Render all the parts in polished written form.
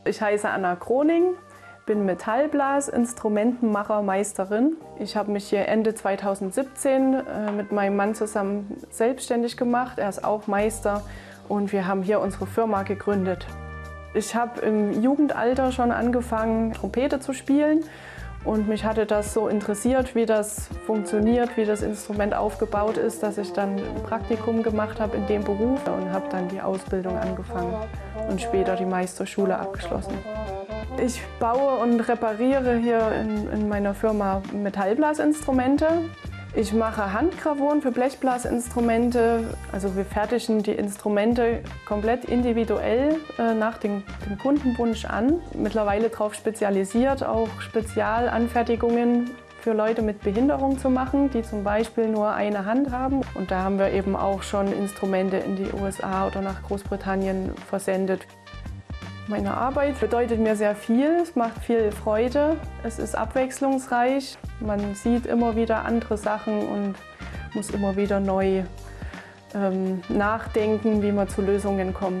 Ich heiße Anna Kroning, bin Metallblasinstrumentenmachermeisterin. Ich habe mich hier Ende 2017 mit meinem Mann zusammen selbstständig gemacht. Er ist auch Meister und wir haben hier unsere Firma gegründet. Ich habe im Jugendalter schon angefangen, Trompete zu spielen. Und mich hatte das so interessiert, wie das funktioniert, wie das Instrument aufgebaut ist, dass ich dann ein Praktikum gemacht habe in dem Beruf und habe dann die Ausbildung angefangen und später die Meisterschule abgeschlossen. Ich baue und repariere hier in meiner Firma Metallblasinstrumente. Ich mache Handgravuren für Blechblasinstrumente. Also wir fertigen die Instrumente komplett individuell nach dem Kundenwunsch an. Mittlerweile darauf spezialisiert, auch Spezialanfertigungen für Leute mit Behinderung zu machen, die zum Beispiel nur eine Hand haben. Und da haben wir eben auch schon Instrumente in die USA oder nach Großbritannien versendet. Meine Arbeit bedeutet mir sehr viel, es macht viel Freude, es ist abwechslungsreich. Man sieht immer wieder andere Sachen und muss immer wieder neu nachdenken, wie man zu Lösungen kommt.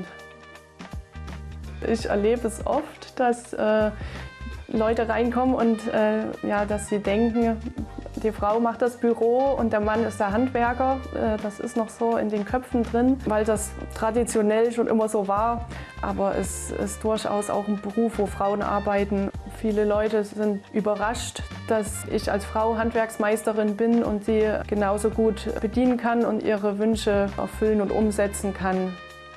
Ich erlebe es oft, dass Leute reinkommen und dass sie denken, die Frau macht das Büro und der Mann ist der Handwerker. Das ist noch so in den Köpfen drin, weil das traditionell schon immer so war. Aber es ist durchaus auch ein Beruf, wo Frauen arbeiten. Viele Leute sind überrascht, dass ich als Frau Handwerksmeisterin bin und sie genauso gut bedienen kann und ihre Wünsche erfüllen und umsetzen kann.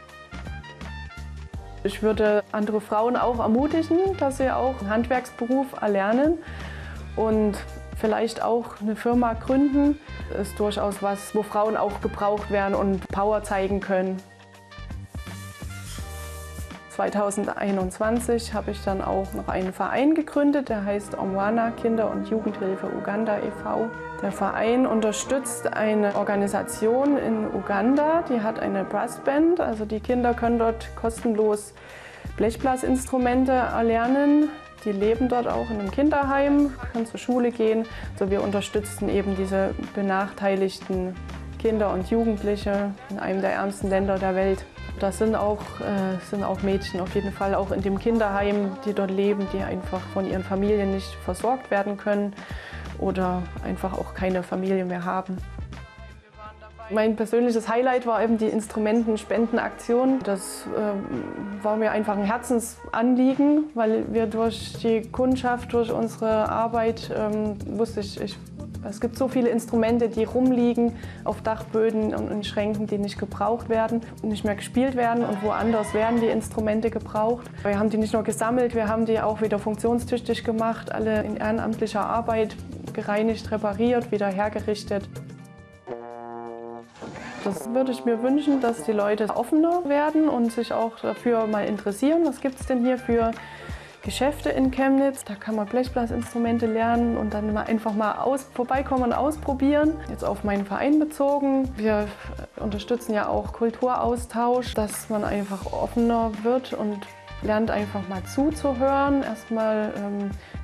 Ich würde andere Frauen auch ermutigen, dass sie auch einen Handwerksberuf erlernen und vielleicht auch eine Firma gründen. Das ist durchaus was, wo Frauen auch gebraucht werden und Power zeigen können. 2021 habe ich dann auch noch einen Verein gegründet, der heißt Omwana Kinder- und Jugendhilfe Uganda e.V. Der Verein unterstützt eine Organisation in Uganda, die hat eine Brassband, also die Kinder können dort kostenlos Blechblasinstrumente erlernen. Die leben dort auch in einem Kinderheim, können zur Schule gehen. Also wir unterstützen eben diese benachteiligten Kinder und Jugendliche in einem der ärmsten Länder der Welt. Das sind auch Mädchen auf jeden Fall, auch in dem Kinderheim, die dort leben, die einfach von ihren Familien nicht versorgt werden können oder einfach auch keine Familie mehr haben. Mein persönliches Highlight war eben die Instrumentenspendenaktion. Das war mir einfach ein Herzensanliegen, weil wir durch die Kundschaft, durch unsere Arbeit wusste ich, es gibt so viele Instrumente, die rumliegen auf Dachböden und in Schränken, die nicht gebraucht werden, nicht mehr gespielt werden und woanders werden die Instrumente gebraucht. Wir haben die nicht nur gesammelt, wir haben die auch wieder funktionstüchtig gemacht, alle in ehrenamtlicher Arbeit gereinigt, repariert, wieder hergerichtet. Das würde ich mir wünschen, dass die Leute offener werden und sich auch dafür mal interessieren. Was gibt es denn hier für Geschäfte in Chemnitz? Da kann man Blechblasinstrumente lernen und dann einfach mal vorbeikommen und ausprobieren. Jetzt auf meinen Verein bezogen. Wir unterstützen ja auch Kulturaustausch, dass man einfach offener wird und lernt einfach mal zuzuhören. Erstmal